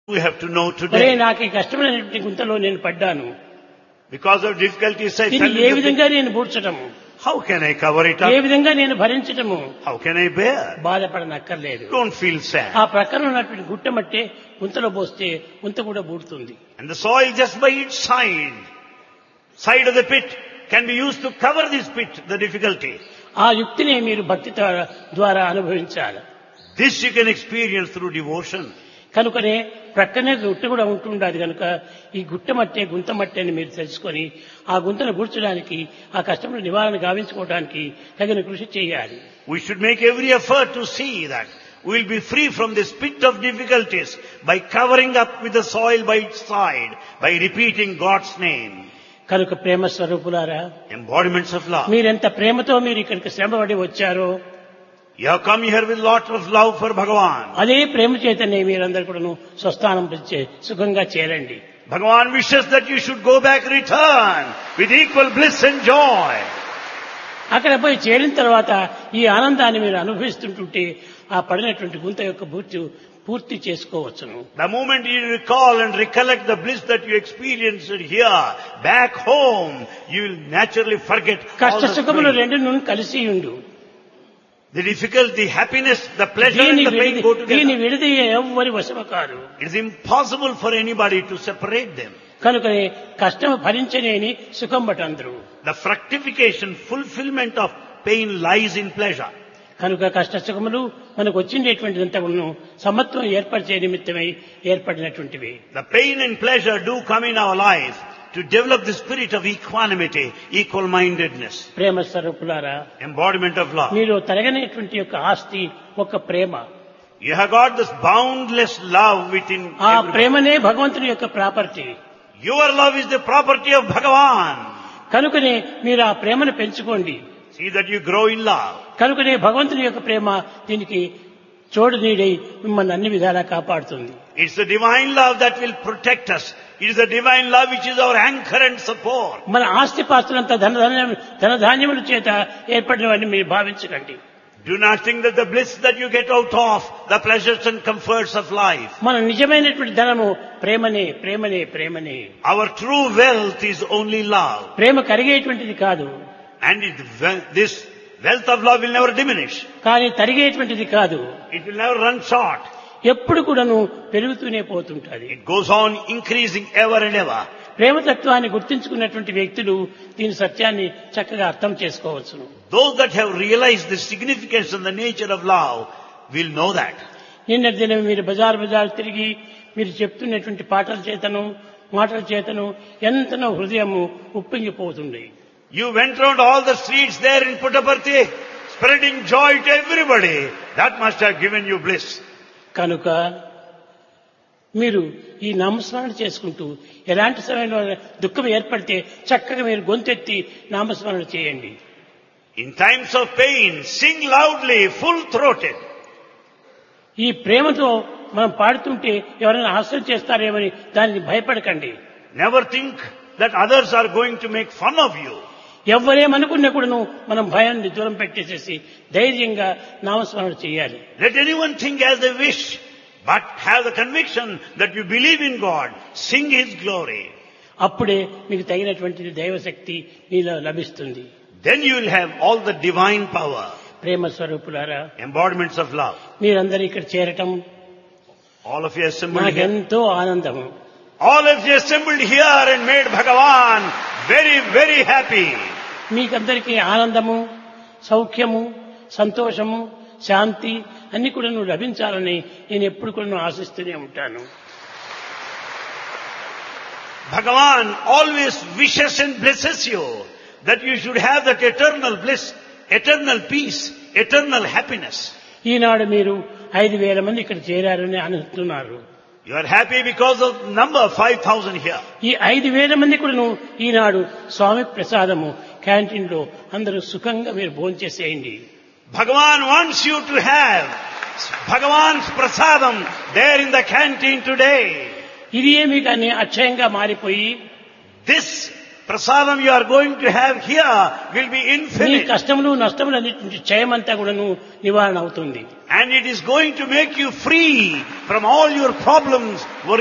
We have to know ఒరే today. నాకు ఈ కష్టమైనటువంటి గుంతలో నేను పడ్డాను, Because of difficulties, I దీన్ని fell A into the pit. విధంగా నేను పూడ్చటము, How can I cover it A up? విధంగా నేను భరించటము, How can I bear? బాధపడనక్కర్లేదు. Don't feel ఆ sad. ప్రక్కన ఉన్నటువంటి గుట్ట మట్టే గుంతలో పోస్తే గుంత కూడా బూడుతుంది. And the soil just by its side of the pit can be used to cover this pit, the difficulty. ఆ యుక్తిని మీరు భక్తి ద్వారా అనుభవించాలి. This you can experience through devotion. కనుకనే ప్రక్కనే గుట్ట కూడా ఉంటుండదు కనుక ఈ గుట్ట మట్టే గుంత మట్టే అని మీరు తెలుసుకొని ఆ గుంతను గూర్చడానికి ఆ కష్టముల నివారణ గావించుకోవడానికి తగిన కృషి చేయాలి. We should make every effort to see that we will be free from this pit of difficulties by covering up with the soil by its side, by repeating God's name. కనుక ప్రేమ స్వరూపులారా, Embodiments of love. మీరెంత ప్రేమతో మీరు ఇక్కడికి శ్రమపడి వచ్చారో You have come here with lot of love for Bhagavan. అదే ప్రేమ చేతనే మీరందరూ కూడాను స్వస్థానం సుఖంగా చేరండి. Bhagavan wishes that you should go back, return with equal bliss and joy. అక్కడ పోయి చేరిన తర్వాత ఈ ఆనందాన్ని మీరు అనుభవిస్తుంటుంటే ఆ పడినటువంటి గుంత యొక్క పూర్తి చేసుకోవచ్చును. The moment you recall and recollect the bliss that you experienced here, back home, you will naturally forget all కష్ట the సుఖములు pain. రెండు కలిసి ఉండు. The difficulty, happiness, the pleasure and the pain go దీని together. విడదీయ ఎవ్వరి వశము కాదు. It is impossible for anybody to separate them. కనుకనే కష్టము భరించలేని సుఖం బటందరు. The fructification, fulfillment of pain lies in pleasure. కనుక కష్ట సుఖములు మనకు వచ్చిండేటువంటిదంతా కూడా సమత్వం ఏర్పరిచే నిమిత్తమై ఏర్పడినటువంటివి. The pain and pleasure do come in our life to develop the spirit of equanimity, equal-mindedness, ప్రేమ స్వరూపులారా, embodiment of love. మీరు తరగనేటువంటి యొక్క ఆస్తి ఒక ప్రేమ. You have got this boundless love within ఆ everybody. ప్రేమనే భగవంతుని యొక్క property. Your love is the property of Bhagavan. కనుకనే మీరు ఆ ప్రేమను పెంచుకోండి. See that you grow in love. కనుకనే భగవంతుని యొక్క ప్రేమ దీనికి చోడు నీడై మిమ్మల్ని అన్ని విధాలా కాపాడుతుంది. It's the divine love that will protect us. It is the divine love which is our anchor and support. మన ఆస్తి పాస్తులంతా ధనధాన్యముల చేత ఏర్పడినవన్నీ మీరు భావించకండి. Do not think that the bliss that you get out of the pleasures and comforts of life. మన నిజమైనటువంటి ధనము ప్రేమనే ప్రేమనే ప్రేమనే. Our true wealth is only love. ప్రేమ కరిగేటువంటిది కాదు, And this wealth of love will never diminish. కానీ తరిగేటువంటిది కాదు. It will never run short. ఎప్పుడు కూడాను పెరుగుతూనే పోతుంటది. It goes on increasing ever and ever. ప్రేమతత్వాన్ని గుర్తించుకున్నటువంటి వ్యక్తులు దీని సత్యాన్ని చక్కగా అర్థం చేసుకోవచ్చును. Those that have realized the significance and the nature of love will know that. నిన్నటి దినం మీరు బజార్ తిరిగి మీరు చెప్తున్నటువంటి పాటల చేతను మాటల చేతను ఎంతనో హృదయము ఉప్పొంగిపోతుంది. You went round all the streets there in Puttaparthi, spreading joy to everybody. That must have given you bliss. కనుక మీరు ఈ నామస్మరణ చేసుకుంటూ ఎలాంటి సమయంలో దుఃఖం ఏర్పడితే చక్కగా మీరు గొంతెత్తి నామస్మరణ చేయండి. In times of pain, sing loudly, full-throated. ఈ ప్రేమతో మనం పాడుతుంటే ఎవరైనా హాస్యం చేస్తారేమని దానికి భయపడకండి. Never think that others are going to make fun of you. ఎవరేమనుకున్నా కూడాను మనం భయాన్ని దూరం పెట్టేసేసి ధైర్యంగా నామస్మరణ చేయాలి. Let anyone think as they wish, but have the conviction that you believe in God. Sing His glory. అప్పుడే మీకు తగినటువంటి దైవశక్తి మీలో లభిస్తుంది. Then you will have all the divine power, ప్రేమ స్వరూపులారా, embodiments of love. మీరందరూ ఇక్కడ చేరటం All of you assembled here. నాకెంతో ఆనందము. All of you assembled here and made Bhagavan very, very happy. మీకందరికీ ఆనందము, సౌఖ్యము, సంతోషము, శాంతి అన్ని కూడా లభించాలని నేను ఎప్పుడు కూడా ఆశిస్తూనే ఉంటాను. Bhagavan always wishes and blesses you that you should have that eternal bliss, eternal peace, eternal happiness. ఈనాడు మీరు 5,000 మంది ఇక్కడ చేరారని అనుకుంటున్నారు. You are happy because of number 5,000 here. ఈ 5,000 మంది కూడా ఈనాడు స్వామి ప్రసాదము క్యాంటీన్ లో అందరూ సుఖంగా మీరు భోంచేసేయండి. Bhagavan wants you to have Bhagavan's prasadam there in the canteen today. ఇది మీకు అక్షయంగా మారిపోయి This prasadam you are going to have here will be me infinite. కష్టములు నష్టములు అన్నిటి క్షయమంతా కూడాను నివారణ అవుతుంది. And it is going to make you free from all your problems,